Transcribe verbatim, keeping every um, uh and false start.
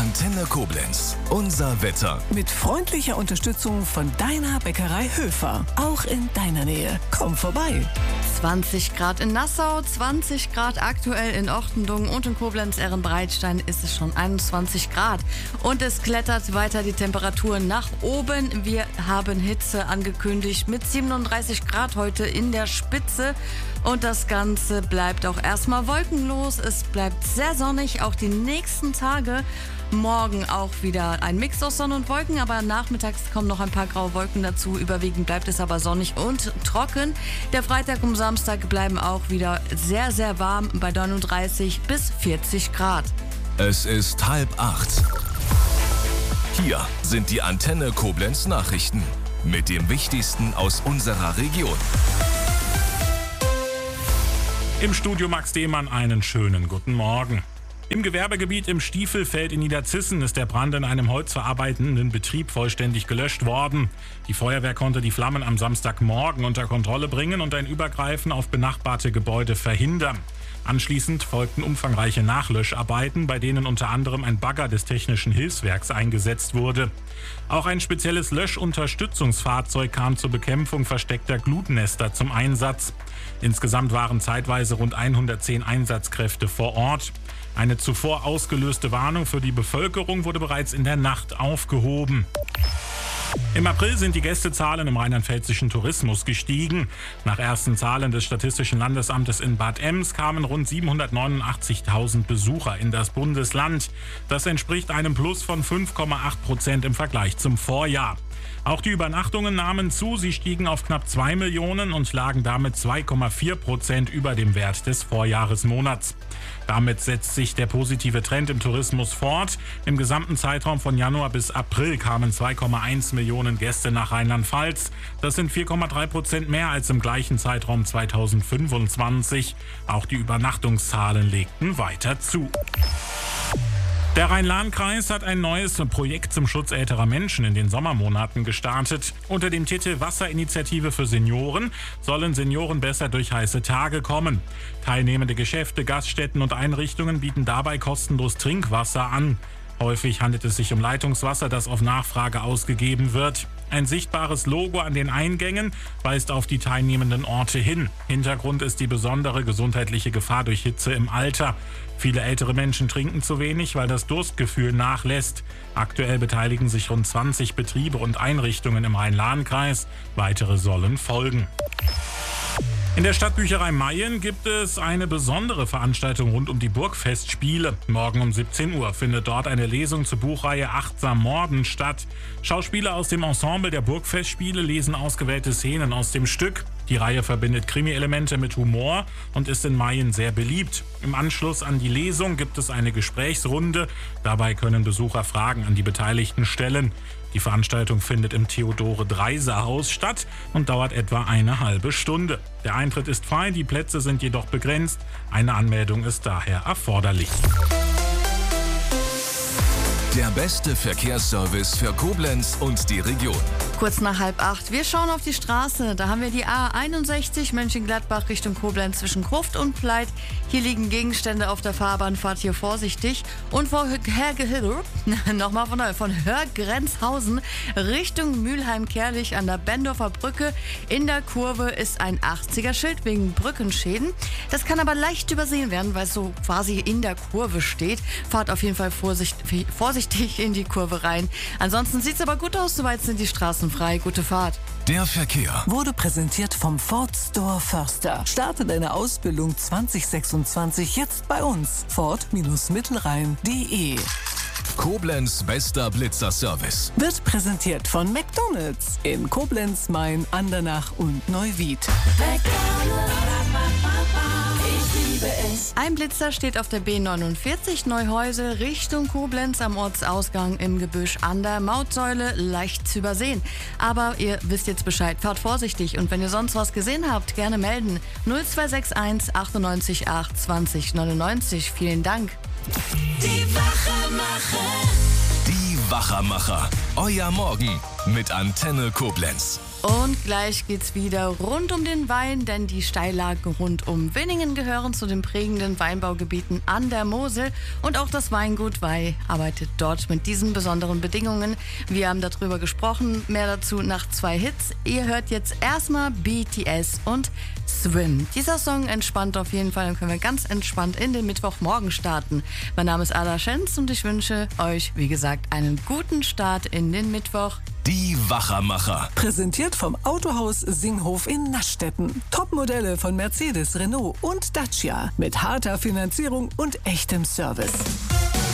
Antenne Koblenz. Unser Wetter. Mit freundlicher Unterstützung von deiner Bäckerei Höfer. Auch in deiner Nähe. Komm vorbei. zwanzig Grad in Nassau, zwanzig Grad aktuell in Ochtendung und in Koblenz-Ehrenbreitstein ist es schon einundzwanzig Grad. Und es klettert weiter die Temperatur nach oben. Wir haben Hitze angekündigt mit siebenunddreißig Grad heute in der Spitze. Und das Ganze bleibt auch erstmal wolkenlos. Es bleibt sehr sonnig, auch die nächsten Tage. Morgen auch wieder ein Mix aus Sonne und Wolken, aber nachmittags kommen noch ein paar graue Wolken dazu. Überwiegend bleibt es aber sonnig und trocken. Der Freitag und Samstag bleiben auch wieder sehr, sehr warm bei neununddreißig bis vierzig Grad. Es ist halb acht. Hier sind die Antenne Koblenz Nachrichten mit dem Wichtigsten aus unserer Region. Im Studio Max Dehmann einen schönen guten Morgen. Im Gewerbegebiet im Stiefelfeld in Niederzissen ist der Brand in einem holzverarbeitenden Betrieb vollständig gelöscht worden. Die Feuerwehr konnte die Flammen am Samstagmorgen unter Kontrolle bringen und ein Übergreifen auf benachbarte Gebäude verhindern. Anschließend folgten umfangreiche Nachlöscharbeiten, bei denen unter anderem ein Bagger des Technischen Hilfswerks eingesetzt wurde. Auch ein spezielles Löschunterstützungsfahrzeug kam zur Bekämpfung versteckter Glutnester zum Einsatz. Insgesamt waren zeitweise rund hundertzehn Einsatzkräfte vor Ort. Eine zuvor ausgelöste Warnung für die Bevölkerung wurde bereits in der Nacht aufgehoben. Im April sind die Gästezahlen im rheinland-pfälzischen Tourismus gestiegen. Nach ersten Zahlen des Statistischen Landesamtes in Bad Ems kamen rund siebenhundertneunundachtzigtausend Besucher in das Bundesland. Das entspricht einem Plus von fünf Komma acht Prozent im Vergleich zum Vorjahr. Auch die Übernachtungen nahmen zu, sie stiegen auf knapp zwei Millionen und lagen damit zwei Komma vier Prozent über dem Wert des Vorjahresmonats. Damit setzt sich der positive Trend im Tourismus fort. Im gesamten Zeitraum von Januar bis April kamen zwei Komma eins Millionen Gäste nach Rheinland-Pfalz. Das sind vier Komma drei Prozent mehr als im gleichen Zeitraum zweitausendfünfundzwanzig. Auch die Übernachtungszahlen legten weiter zu. Der Rhein-Lahn-Kreis hat ein neues Projekt zum Schutz älterer Menschen in den Sommermonaten gestartet. Unter dem Titel Wasserinitiative für Senioren sollen Senioren besser durch heiße Tage kommen. Teilnehmende Geschäfte, Gaststätten und Einrichtungen bieten dabei kostenlos Trinkwasser an. Häufig handelt es sich um Leitungswasser, das auf Nachfrage ausgegeben wird. Ein sichtbares Logo an den Eingängen weist auf die teilnehmenden Orte hin. Hintergrund ist die besondere gesundheitliche Gefahr durch Hitze im Alter. Viele ältere Menschen trinken zu wenig, weil das Durstgefühl nachlässt. Aktuell beteiligen sich rund zwanzig Betriebe und Einrichtungen im Rhein-Lahn-Kreis. Weitere sollen folgen. In der Stadtbücherei Mayen gibt es eine besondere Veranstaltung rund um die Burgfestspiele. Morgen um siebzehn Uhr findet dort eine Lesung zur Buchreihe Achtsam Morden statt. Schauspieler aus dem Ensemble der Burgfestspiele lesen ausgewählte Szenen aus dem Stück. Die Reihe verbindet Krimi-Elemente mit Humor und ist in Mayen sehr beliebt. Im Anschluss an die Lesung gibt es eine Gesprächsrunde. Dabei können Besucher Fragen an die Beteiligten stellen. Die Veranstaltung findet im Theodore-Dreiser-Haus statt und dauert etwa eine halbe Stunde. Der Eintritt ist frei, die Plätze sind jedoch begrenzt. Eine Anmeldung ist daher erforderlich. Der beste Verkehrsservice für Koblenz und die Region. Kurz nach halb acht. Wir schauen auf die Straße. Da haben wir die A einundsechzig Mönchengladbach Richtung Koblenz zwischen Gruft und Pleit. Hier liegen Gegenstände auf der Fahrbahn. Fahrt hier vorsichtig. Und vor Herge, nochmal von neu, von Hörgrenzhausen Richtung Mülheim-Kerlich an der Bendorfer Brücke. In der Kurve ist ein achtziger-Schild wegen Brückenschäden. Das kann aber leicht übersehen werden, weil es so quasi in der Kurve steht. Fahrt auf jeden Fall vorsicht, vorsichtig in die Kurve rein. Ansonsten sieht es aber gut aus. Soweit sind die Straßen frei. Gute Fahrt. Der Verkehr wurde präsentiert vom Ford Store Förster. Starte deine Ausbildung zwanzig sechsundzwanzig jetzt bei uns. Ford-Mittelrhein punkt de. Koblenz bester Blitzer-Service Wird präsentiert von McDonald's in Koblenz, Main, Andernach und Neuwied. Ein Blitzer steht auf der B neunundvierzig Neuhäusel Richtung Koblenz am Ortsausgang im Gebüsch an der Mautsäule, leicht zu übersehen. Aber ihr wisst jetzt Bescheid, fahrt vorsichtig und wenn ihr sonst was gesehen habt, gerne melden. null zwei sechs eins achtundneunzig acht zwanzig neunundneunzig. Vielen Dank. Die Wachermacher. Die Wachermacher. Euer Morgen mit Antenne Koblenz. Und gleich geht's wieder rund um den Wein, denn die Steillagen rund um Winningen gehören zu den prägenden Weinbaugebieten an der Mosel. Und auch das Weingut Wey arbeitet dort mit diesen besonderen Bedingungen. Wir haben darüber gesprochen, mehr dazu nach zwei Hits. Ihr hört jetzt erstmal B T S und Swim. Dieser Song entspannt auf jeden Fall und können wir ganz entspannt in den Mittwochmorgen starten. Mein Name ist Ada Schenz und ich wünsche euch, wie gesagt, einen guten Start in den Mittwoch. Die Wachermacher. Präsentiert vom Autohaus Singhof in Naschstetten. Topmodelle von Mercedes, Renault und Dacia. Mit harter Finanzierung und echtem Service.